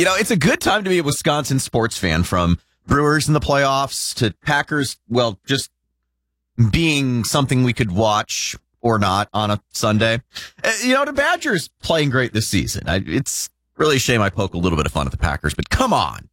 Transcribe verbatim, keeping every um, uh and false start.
You know, it's a good time to be a Wisconsin sports fan, from Brewers in the playoffs to Packers, well, just being something we could watch or not on a Sunday. Uh, you know, the Badgers playing great this season. I, it's really a shame I poke a little bit of fun at the Packers, but come on.